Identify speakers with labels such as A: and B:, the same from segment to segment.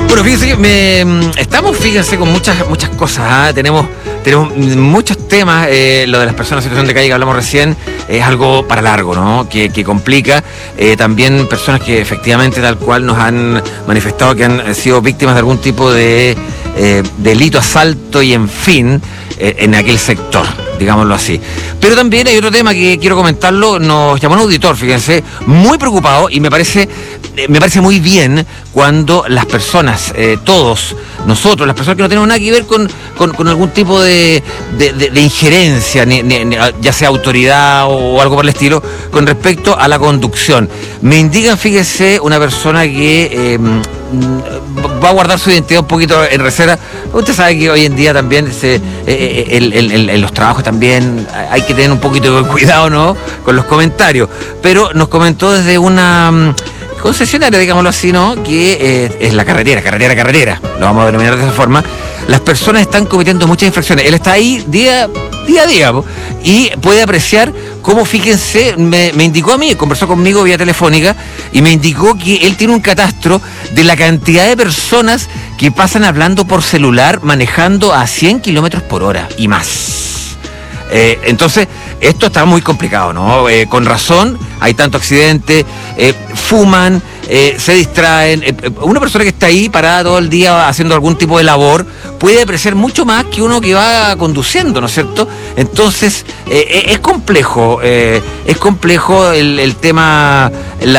A: Bueno, fíjense, con muchas cosas, ¿ah? Tenemos muchos temas. Lo de las personas en situación de calle que hablamos recién es algo para largo, ¿no? Que complica. También personas que efectivamente tal cual nos han manifestado que han sido víctimas de algún tipo de delito, asalto y en fin, en aquel sector, digámoslo así. Pero también hay otro tema que quiero comentarlo. Nos llamó un auditor, fíjense, muy preocupado, y me parece muy bien cuando las personas, todos nosotros, las personas que no tenemos nada que ver con algún tipo de injerencia, ya sea autoridad o algo por el estilo, con respecto a la conducción. Me indican, fíjese, una persona que va a guardar su identidad un poquito en reserva. Usted sabe que hoy en día también en los trabajos también hay que tener un poquito de cuidado, ¿no?, con los comentarios. Pero nos comentó desde una concesionaria, digámoslo así, ¿no?, que es la carretera, lo vamos a denominar de esa forma. Las personas están cometiendo muchas infracciones. Él está ahí día a día, y puede apreciar cómo, fíjense, me indicó a mí, conversó conmigo vía telefónica, y me indicó que él tiene un catastro de la cantidad de personas que pasan hablando por celular manejando a 100 kilómetros por hora y más. Entonces, esto está muy complicado, ¿no? Con razón, hay tanto accidente, fuman, se distraen. Una persona que está ahí parada todo el día haciendo algún tipo de labor puede apreciar mucho más que uno que va conduciendo, ¿no es cierto? Entonces, es complejo el tema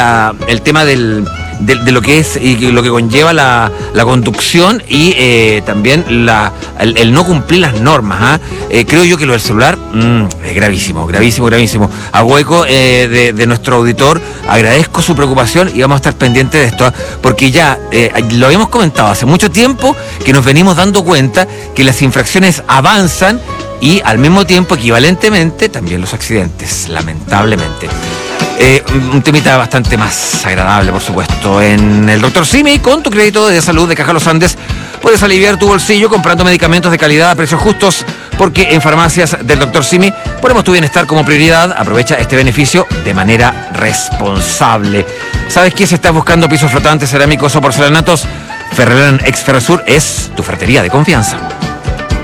A: de lo que es y lo que conlleva la conducción, y también el no cumplir las normas, ¿eh? Creo yo que lo del celular es gravísimo. A hueco de nuestro auditor, agradezco su preocupación y vamos a estar pendientes de esto, porque ya lo habíamos comentado hace mucho tiempo, que nos venimos dando cuenta que las infracciones avanzan y al mismo tiempo, equivalentemente, también los accidentes, lamentablemente. Un temita bastante más agradable, por supuesto. En el Dr. Simi, con tu crédito de salud de Caja Los Andes, puedes aliviar tu bolsillo comprando medicamentos de calidad a precios justos, porque en farmacias del Dr. Simi ponemos tu bienestar como prioridad. Aprovecha este beneficio de manera responsable. ¿Sabes qué? Si estás buscando pisos flotantes, cerámicos o porcelanatos, Ferreran ex Ferrosur es tu ferretería de confianza.